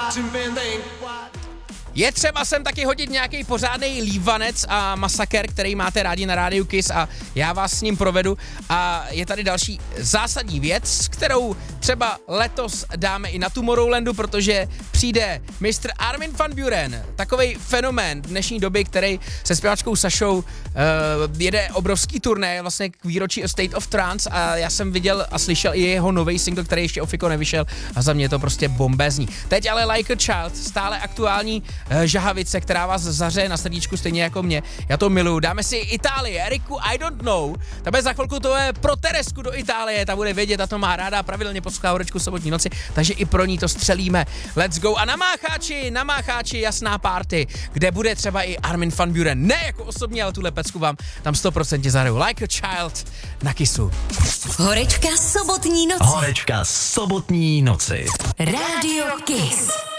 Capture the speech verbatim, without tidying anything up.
Je třeba sem taky hodit nějaký pořádný lívanec a masaker, který máte rádi na rádiu Kiss a já vás s ním provedu. A je tady další zásadní věc, kterou třeba letos dáme i na Tomorrowlandu, protože přijde mistr Armin van Buuren, takovej fenomén dnešní doby, který se zpěvačkou Sašou uh, jede obrovský turné vlastně k výročí A State of Trance a já jsem viděl a slyšel i jeho nový single, který ještě ofiko nevyšel a za mě je to prostě bombézní. Teď ale Like a Child, stále aktuální uh, žahavice, která vás zaře na srdíčku stejně jako mě. Já to miluju. Dáme si Itálii, Eriku I Don't Know. Ta bude za chvilku, to je pro Teresku do Itálie, ta bude vědět a to má ráda, pravidelně poslouchá Horečku sobotní noci, takže i pro ní to střelíme. Let's go. A na Mácháči, na Mácháči jasná party, kde bude třeba i Armin van Buuren. Ne jako osobně, ale tuhle pecku vám tam sto procent zahraju. Like a Child na Kissu. Horečka sobotní noci. Horečka sobotní noci. Rádio Kiss.